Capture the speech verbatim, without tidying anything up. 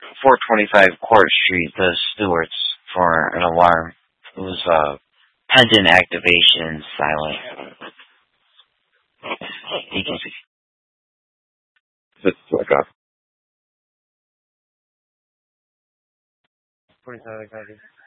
four twenty-five Court Street, the Stewarts, for an alarm. It was uh, pendant activation, silent. Agency. It's like a forty-seven,